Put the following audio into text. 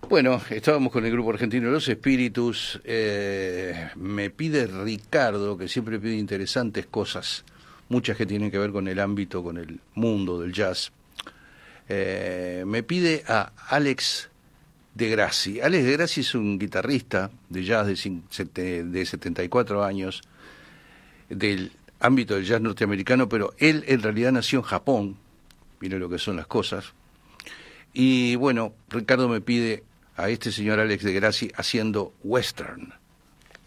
Bueno, estábamos con el grupo argentino Los Espíritus. Me pide Ricardo, que siempre pide interesantes cosas, muchas que tienen que ver con el ámbito, con el mundo del jazz. Me pide a Alex de Grassi. Alex de Grassi es un guitarrista de jazz de 74 años, del ámbito del jazz norteamericano, pero él en realidad nació en Japón. Mire lo que son las cosas. Y bueno, Ricardo me pide a este señor Alex de Grassi haciendo western.